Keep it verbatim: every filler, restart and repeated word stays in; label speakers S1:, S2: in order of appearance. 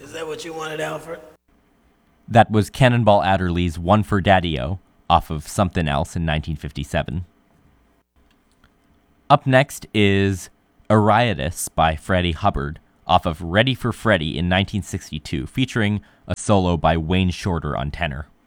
S1: Is that what you wanted, Alfred?
S2: That was Cannonball Adderley's One for Daddy-O off of Something Else in nineteen fifty-seven. Up next is Eriadus by Freddie Hubbard off of Ready for Freddie in nineteen sixty-two, featuring a solo by Wayne Shorter on tenor.